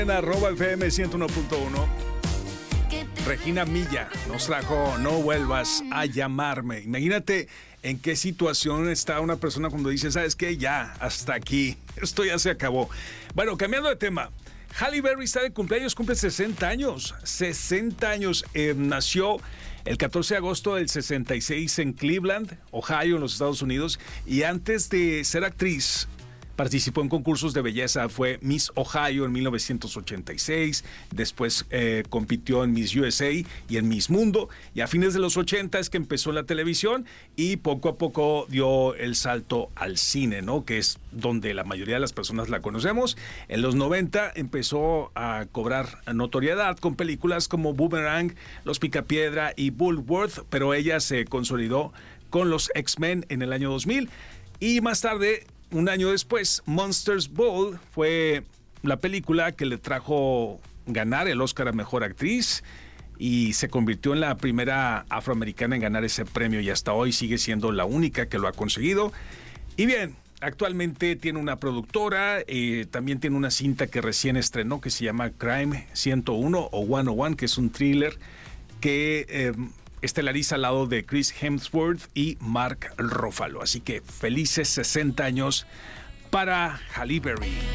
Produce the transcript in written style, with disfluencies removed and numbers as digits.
En @FM 101.1. Regina Milla nos trajo No vuelvas a llamarme. Imagínate en qué situación está una persona cuando dice, ¿sabes qué? Ya, hasta aquí. Esto ya se acabó. Bueno, cambiando de tema. Halle Berry está de cumpleaños, cumple 60 años. 60 años. Nació el 14 de agosto del 66 en Cleveland, Ohio, en los Estados Unidos. Y antes de ser actriz, participó en concursos de belleza, fue Miss Ohio en 1986, después compitió en Miss USA y en Miss Mundo, y a fines de los 80 es que empezó en la televisión y poco a poco dio el salto al cine, ¿no? Que es donde la mayoría de las personas la conocemos. En los 90 empezó a cobrar notoriedad con películas como Boomerang, Los Picapiedra y Bulworth, pero ella se consolidó con los X-Men en el año 2000 y más tarde, un año después, Monsters Ball fue la película que le trajo ganar el Oscar a Mejor Actriz y se convirtió en la primera afroamericana en ganar ese premio y hasta hoy sigue siendo la única que lo ha conseguido. Y bien, actualmente tiene una productora, también tiene una cinta que recién estrenó que se llama Crime 101 o 101, que es un thriller que estelariza al lado de Chris Hemsworth y Mark Ruffalo. Así que felices 60 años para Halle Berry.